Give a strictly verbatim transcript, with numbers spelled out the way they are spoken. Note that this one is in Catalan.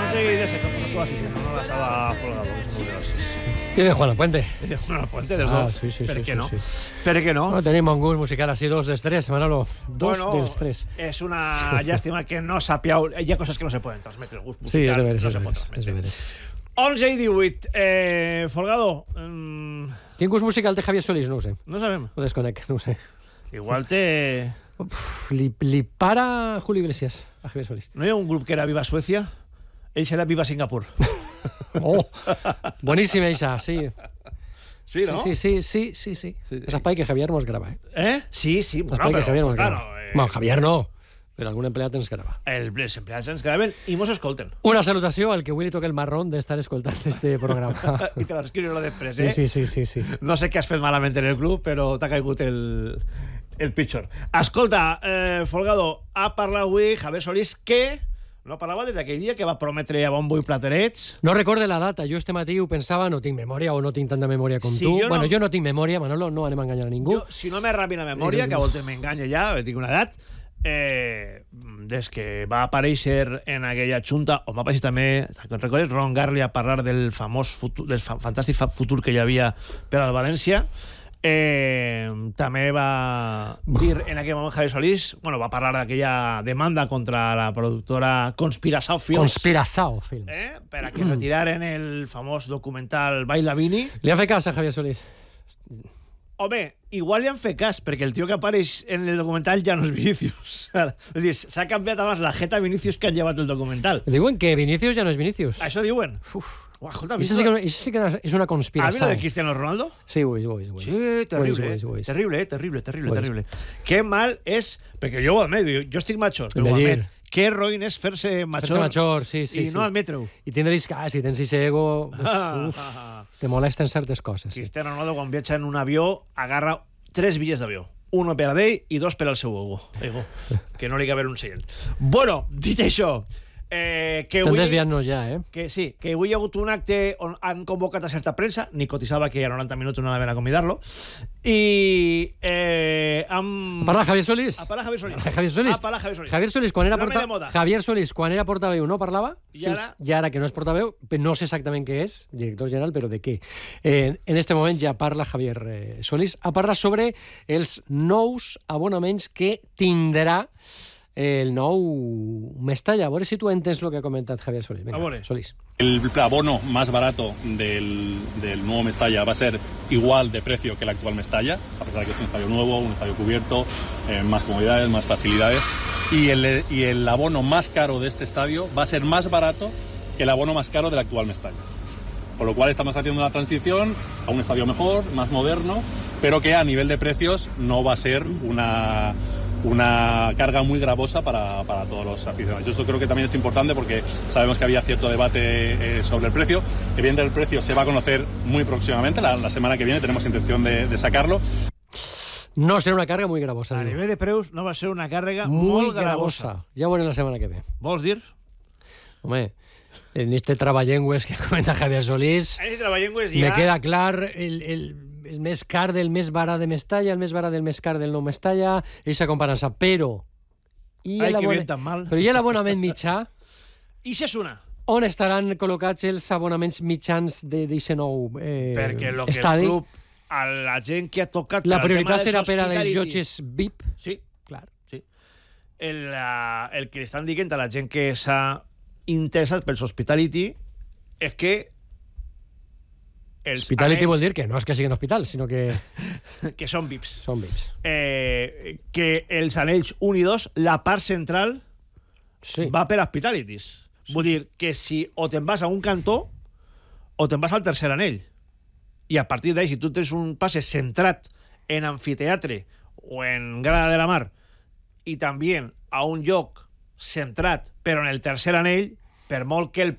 onze i disset, com tu has dit, no la sala Folgado, que és molt gràcies. I de Juan Puente. I de Juan Puente, des Ah, dos. sí, sí, per sí, què sí, no? sí. Per què no? Bueno, tenim un gust musical així, dos dels tres, Manolo. Dos Bueno, dels tres. és una llàstima que no sàpieu... Hi ha coses que no se poden transmetre, el gust Sí, és musical de veres, no és se de pot veres, és de transmetre. veres. onze i divuit. Eh, Folgado, mm, Quin gust musical té Javier Solís? No ho sé. no sabem. Ho desconec, no ho sé. Igual té... Uf, li, li para Julio Iglesias a Javier Solís. No hi ha un grup que era Viva Suècia? Ell serà Viva Singapur. Oh, boníssim, eixa, sí. Sí, no? Sí, sí, sí, sí, sí. Sí. És espai que Javier mos grava, eh? Eh? Sí, sí. Bueno, Espai que però, Javier mos claro, grava. eh, Bueno, Javier no, però algun empleat ens grava. el, els empleats ens graven i mos escolten. Una salutació al que avui li toca el marrón d'estar escoltant este programa. I te l'escriure després, eh? Sí, sí, sí, sí, sí. No sé què has fet malament en el club, però t'ha caigut el, el pitjor. Escolta, eh, Folgado, ha parlat avui Javier Solís que no parlava des d'aquell dia que va prometre a bombo i platerets. No recorde la data. Jo este matí ho pensava, no tinc memòria o no tinc tanta memòria com Sí, tu. jo no- Bueno, jo no tinc memòria, Manolo, no anem a enganyar a ningú. Jo, si no m'erra la memòria, que a voltes m'enganyo ja, tinc una edat, eh, des que va aparèixer en aquella junta, on va aparèixer també, recordes, Ron Garli a parlar del famós futur, del fa, fantàstic fa- futur que hi havia per al València, eh, també va dir en aquell moment Javier Solís, bueno, va parlar d'aquella demanda contra la productora Conspirasao Films, Conspirasao Films. eh, per a que retiraren el famós documental Baila Vini. Li ha fet cas a Javier Solís? Home, igual li han fet cas, perquè el tio que apareix en el documental ja no és Vinícius. És dir, s'ha canviat abans la jeta Vinícius que han llevat el documental. Diuen que Vinicius ja no és Vinicius. Això diuen. Uf. Uah, escolta, Això sí, que, això sí que és una ¿Has visto conspiració. de Cristiano Ronaldo? Sí, ho és, ho és. Ho és. Sí, Ho és, terrible, ho és, ho eh? és. terrible, eh? terrible, terrible, Ho és. terrible. Que mal és, perquè jo ho admeto, jo, jo estic major, però ho Envellir. admet, que roïn és fer-se major, Fer-se major, sí, sí. i sí. no admetre-ho. I tindre's cas, si tens ese ego, pues, Ah, uf, ah, ah. te molesten certes coses. Sí. Cristiano Ronaldo, quan viatja en un avió, agarra tres bitllets d'avió. Uno per a ell i dos per al seu ego. ego. Que no li cabe un seient. Bueno, dit això, eh, que Estem avui... desviant-nos ja, eh? Que sí, que avui hi ha hagut un acte on han convocat a certa premsa, ni cotitzava que a noranta minuts no anaven a convidar-lo, i eh, han... Parla Javier Solís? A parlar Javier Solís. Javier Solís. A parlar Javier Solís. Javier Solís, quan era, L'home porta... de moda. Javier Solís, quan era portaveu, no parlava? I ara? Sí, I ara que no és portaveu, però no sé exactament què és, director general, però de què. Eh, en este moment ja parla Javier eh, Solís. A parlar sobre els nous abonaments que tindrà el nou Mestalla. A veure si tu entens el que ha comentat Javier Solís. Venga, A veure. Solís. El abono más barato del, del nuevo Mestalla va a ser igual de precio que el actual Mestalla, a pesar de que es un estadio nuevo, un estadio cubierto, eh, más comodidades, más facilidades. Y el, y el abono más caro de este estadio va a ser más barato que el abono más caro del actual Mestalla. Con lo cual estamos haciendo una transición a un estadio mejor, más moderno, pero que a nivel de precios no va a ser una... una carga muy gravosa para, para todos los aficionados. Eso creo que también es importante porque sabemos que había cierto debate eh, sobre el precio. Evidentemente el precio se va a conocer muy próximamente, la, la semana que viene tenemos intención de, de sacarlo. No serà una càrrega molt gravosa. A diu. nivell de preus no va ser una càrrega Molt molt gravosa. gravosa. Ja ho veurem la setmana que ve. Vols dir? Home, en este traballengues que comenta Javier Solís, Ahí treballem pues, me ja... queda clar el, el, el més car del més barat de Mestalla, el més barat del més car del nou Mestalla, eixa comparança, però... I Ai, el que abon- bien tan mal. Però i l'abonament mitjà? I si és una? On estaran col·locats els abonaments mitjans d'aquest nou eh, Perquè lo que estadi? el club, a la gent que ha tocat... La per al tema prioritat dels serà per a les hospitalities. llotges V I P? Sí, Clar. sí. El, uh, el que li estan dient a la gent que s'ha interessat pels hospitality és que els Hospitality anells, vol dir que no és que siguin hospitals, sinó que que són V I Ps, són V I Ps. eh, que els anells un i dos, la part central Sí. va per hospitalities. Vull dir que si o te'n vas a un cantó o te'n vas al tercer anell. I a partir d'ahí, si tu tens un passe centrat en amfiteatre o en Grada de la Mar i també a un lloc centrat però en el tercer anell, per molt que el